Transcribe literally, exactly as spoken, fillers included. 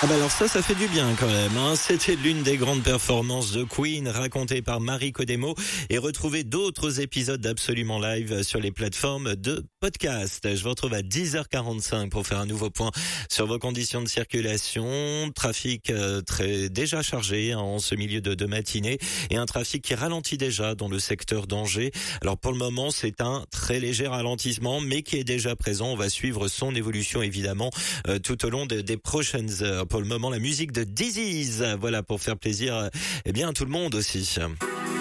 Ah bah alors ça, ça fait du bien quand même. Hein. C'était l'une des grandes performances de Queen racontée par Marie Codemo et retrouvez d'autres épisodes d'Absolument Live sur les plateformes de podcast. Je vous retrouve à dix heures quarante-cinq pour faire un nouveau point sur vos conditions de circulation. Trafic euh, très déjà chargé hein, en ce milieu de, de matinée et un trafic qui ralentit déjà dans le secteur d'Angers. Alors pour le moment, c'est un très léger ralentissement mais qui est déjà présent. On va suivre son évolution évidemment euh, tout au long de, des prochaines heures. Pour le moment, la musique de Disease, voilà, pour faire plaisir eh bien, à tout le monde aussi.